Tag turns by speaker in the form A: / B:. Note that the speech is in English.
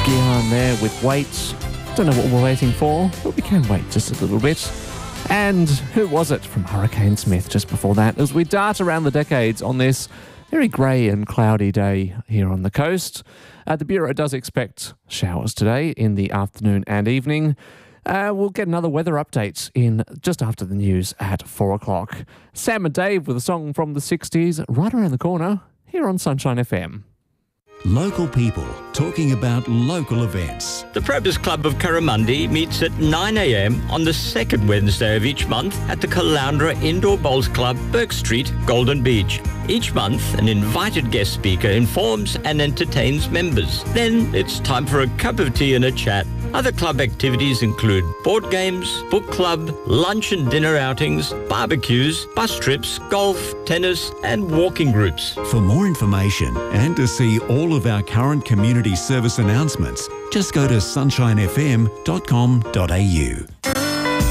A: Gihan there with Wait. Don't know what we're waiting for, but we can wait just a little bit. And Who Was It from Hurricane Smith just before that, as we dart around the decades on this very grey and cloudy day here on the coast. The Bureau does expect showers today in the afternoon and evening. We'll get another weather update in just after the news at 4 o'clock. Sam and Dave with a song from the 60s right around the corner here on Sunshine FM.
B: Local people talking about local events.
C: The Probus Club of Curramundi meets at 9 a.m. on the second Wednesday of each month at the Caloundra Indoor Bowls Club, Burke Street, Golden Beach. Each month, an invited guest speaker informs and entertains members. Then it's time for a cup of tea and a chat. Other club activities include board games, book club, lunch and dinner outings, barbecues, bus trips, golf, tennis and walking groups.
B: For more information and to see all of our current community service announcements, just go to sunshinefm.com.au.